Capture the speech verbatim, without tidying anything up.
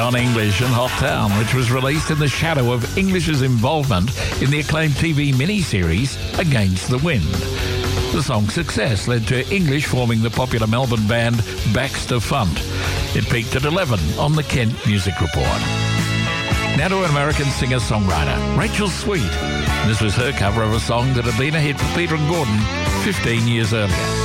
Gone English and Hot Town, which was released in the shadow of English's involvement in the acclaimed T V miniseries Against the Wind. The song's success led to English forming the popular Melbourne band Baxter Funt. It peaked at eleven on the Kent Music Report. Now to an American singer-songwriter, Rachel Sweet. This was her cover of a song that had been a hit for Peter and Gordon fifteen years earlier.